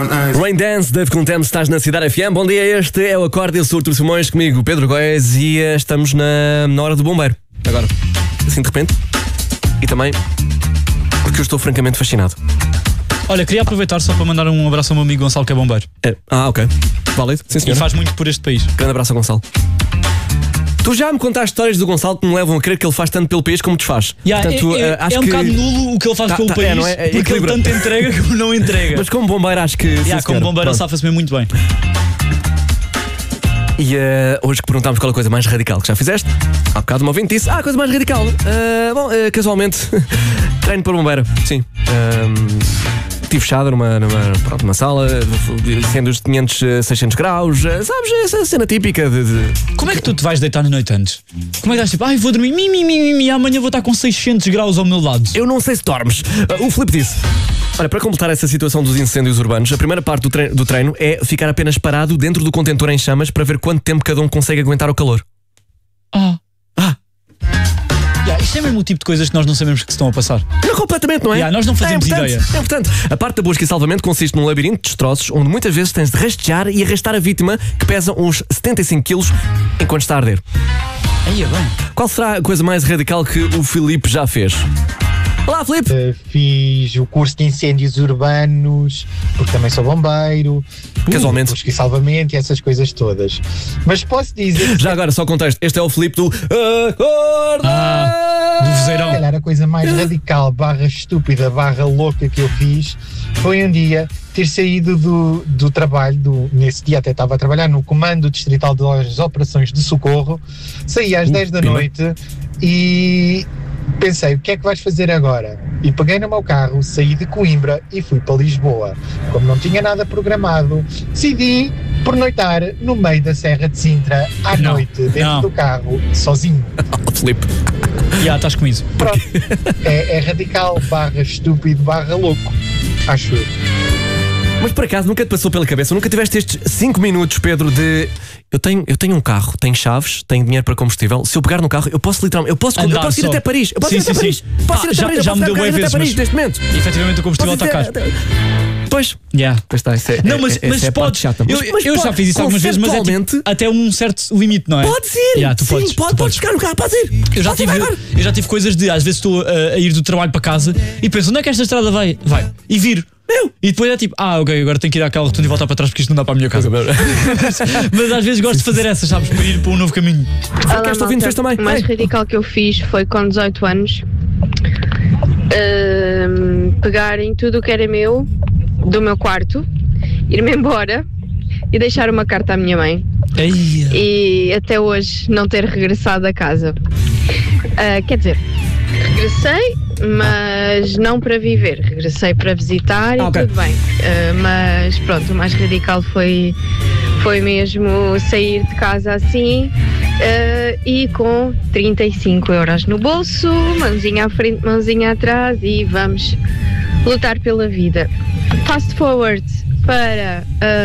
Rain Dance, Dave Contente, estás na Cidade FM. Bom dia, este é o Acorde e Surto Simões, comigo Pedro Góes, e estamos na hora do bombeiro. Agora, assim de repente. E também porque eu estou francamente fascinado. Olha, queria aproveitar só para mandar um abraço ao meu amigo Gonçalo, que é bombeiro. Ok. Válido, sim senhor. E faz muito por este país. Grande abraço ao Gonçalo. Tu já me contaste histórias do Gonçalo que me levam a crer que ele faz tanto pelo país como desfaz. Portanto, acho um bocado nulo o que ele faz pelo país, não é? porque ele tanto entrega como não entrega. Mas como bombeiro acho que... Como bombeiro ele safa-se mesmo muito bem. E hoje que perguntámos qual é a coisa mais radical que já fizeste, há bocado um ouvinte disse, a coisa mais radical. Casualmente, treino para bombeiro, sim. Estive fechado numa sala, sendo os 500, 600 graus, sabes, essa cena típica de... Como é que tu te vais deitar na noite antes? Como é que estás tipo, vou dormir, amanhã vou estar com 600 graus ao meu lado? Eu não sei se dormes. O Filipe disse, olha, para completar essa situação dos incêndios urbanos, a primeira parte do treino é ficar apenas parado dentro do contentor em chamas para ver quanto tempo cada um consegue aguentar o calor. Isto é mesmo o tipo de coisas que nós não sabemos que se estão a passar. Não, completamente, não é? Nós não fazemos ideia. É importante. A parte da busca e salvamento consiste num labirinto de destroços onde muitas vezes tens de rastejar e arrastar a vítima, que pesa uns 75 kg, enquanto está a arder. Aí é bem. Qual será a coisa mais radical que o Filipe já fez? Olá, Filipe! Fiz o curso de incêndios urbanos, porque também sou bombeiro. Casualmente. Busca e salvamento e essas coisas todas. Mas posso dizer... Já agora, só contexto, este é o Filipe do Acorda! Do vozeirão. Se calhar a coisa mais radical, / estúpida, / louca que eu fiz foi um dia ter saído do trabalho, nesse dia até estava a trabalhar no Comando Distrital das Operações de Socorro, saí às 10 da noite e... pensei, o que é que vais fazer agora? E peguei no meu carro, saí de Coimbra e fui para Lisboa. Como não tinha nada programado, decidi pernoitar no meio da Serra de Sintra à noite, dentro do carro, sozinho. Filipe. Estás com isso. Pronto. É radical, / estúpido, / louco, acho eu. Mas por acaso nunca te passou pela cabeça, nunca tiveste estes 5 minutos, Pedro, de... Eu tenho um carro, tenho chaves, tenho dinheiro para combustível. Se eu pegar no carro, eu posso literalmente... Eu posso ir até Paris. Eu posso ir até Paris. Posso ir até Paris. Já me deu bem vezes, mas neste momento. Efetivamente o combustível está caro. Pois. Pois está, mas podes. Eu já fiz isso algumas vezes, mas é tipo, até um certo limite, não é? Podes ir. Tu sim, podes ficar no carro, podes ir. Eu já tive coisas de, às vezes estou a ir do trabalho para casa e penso, onde é que esta estrada vai? E viro. E depois é tipo, ok, agora tenho que ir àquela rotunda e voltar para trás porque isto não dá para a minha casa. Mas às vezes gosto de fazer essas, sabes, para ir para um novo caminho. Olá, malta. O mais radical que eu fiz foi com 18 anos pegarem tudo o que era meu, do meu quarto, ir-me embora e deixar uma carta à minha mãe. E até hoje não ter regressado a casa. Quer dizer, regressei, mas não para viver, regressei para visitar e tudo bem. Mas pronto, o mais radical foi mesmo sair de casa assim e com 35 euros no bolso, mãozinha à frente, mãozinha atrás e vamos lutar pela vida. Fast forward para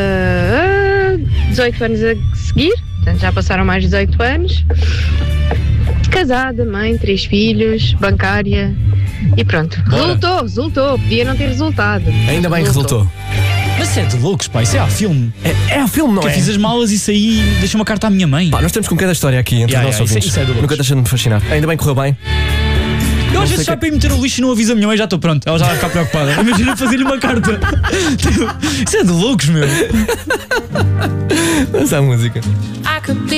18 anos a seguir, portanto já passaram mais de 18 anos. Casada, mãe, 3 filhos, bancária e pronto. Resultou, podia não ter resultado. Ainda bem que resultou. Mas isso é de loucos, pá, isso é a filme. É a filme, não é? Que eu fiz as malas e saí e deixei uma carta à minha mãe. Nós temos com cada história aqui entre os nossos ouvintes. Isso é de loucos. Nunca deixa de me fascinar. Ainda bem que correu bem. Eu às vezes já para ir meter o lixo e não aviso a minha mãe, já estou pronto. Ela já vai ficar preocupada. Imagina fazer-lhe uma carta. Isso é de loucos, meu. Essa é a música.